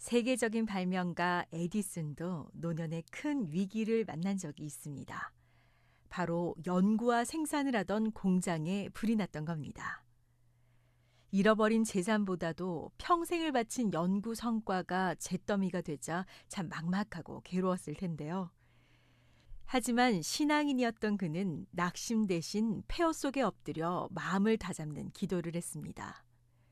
세계적인 발명가 에디슨도 노년에 큰 위기를 만난 적이 있습니다. 바로 연구와 생산을 하던 공장에 불이 났던 겁니다. 잃어버린 재산보다도 평생을 바친 연구 성과가 잿더미가 되자 참 막막하고 괴로웠을 텐데요. 하지만 신앙인이었던 그는 낙심 대신 폐허 속에 엎드려 마음을 다잡는 기도를 했습니다.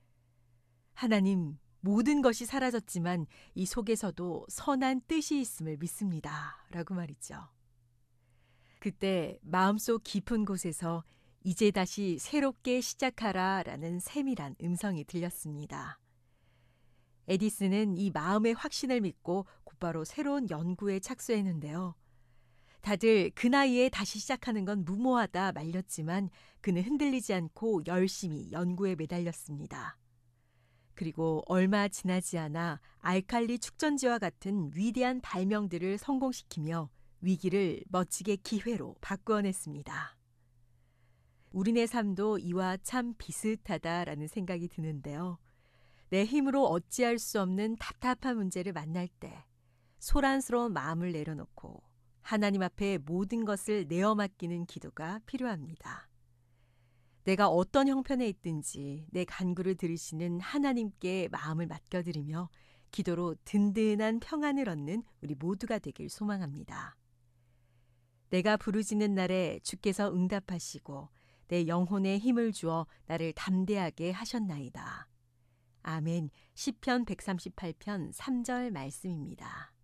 하나님, 모든 것이 사라졌지만 이 속에서도 선한 뜻이 있음을 믿습니다. 라고 말이죠. 그때 마음속 깊은 곳에서 이제 다시 새롭게 시작하라 라는 세밀한 음성이 들렸습니다. 에디슨은 이 마음의 확신을 믿고 곧바로 새로운 연구에 착수했는데요. 다들 그 나이에 다시 시작하는 건 무모하다 말렸지만 그는 흔들리지 않고 열심히 연구에 매달렸습니다. 그리고 얼마 지나지 않아 알칼리 축전지와 같은 위대한 발명들을 성공시키며 위기를 멋지게 기회로 바꾸어냈습니다. 우리네 삶도 이와 참 비슷하다라는 생각이 드는데요. 내 힘으로 어찌할 수 없는 답답한 문제를 만날 때 소란스러운 마음을 내려놓고 하나님 앞에 모든 것을 내어 맡기는 기도가 필요합니다. 내가 어떤 형편에 있든지 내 간구를 들으시는 하나님께 마음을 맡겨드리며 기도로 든든한 평안을 얻는 우리 모두가 되길 소망합니다. 내가 부르짖는 날에 주께서 응답하시고 내 영혼에 힘을 주어 나를 담대하게 하셨나이다. 아멘. 시편 138편 3절 말씀입니다.